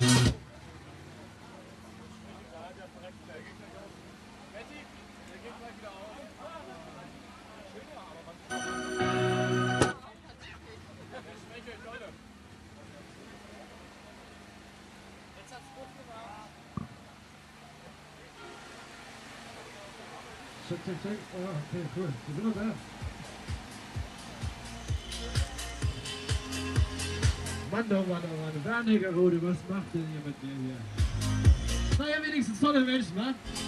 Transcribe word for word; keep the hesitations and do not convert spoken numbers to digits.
Check, check, check. Oh, okay, cool. Wir sind noch da. Mann, oh Mann, oh Mann. Wernigerode, was macht denn ihr mit mir hier? Naja, wenigstens tolle Menschen, wa?